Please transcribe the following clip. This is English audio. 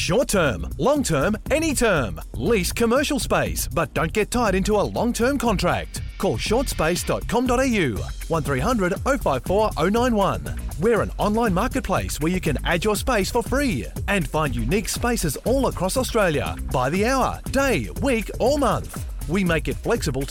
Short term, long term, any term. Lease commercial space, but don't get tied into a long-term contract. Call shortspace.com.au 1300 054 091. We're an online marketplace where you can add your space for free and find unique spaces all across Australia by the hour, day, week or month. We make it flexible